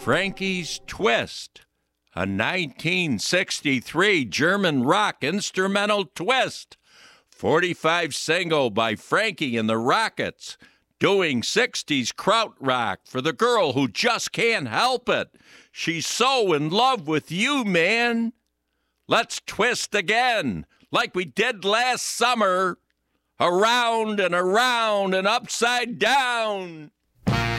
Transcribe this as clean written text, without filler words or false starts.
Frankie's Twist, a 1963 German rock instrumental twist. 45 single by Frankie and the Rockets, doing 60s krautrock for the girl who just can't help it. She's so in love with you, man. Let's twist again, like we did last summer. Around and upside down.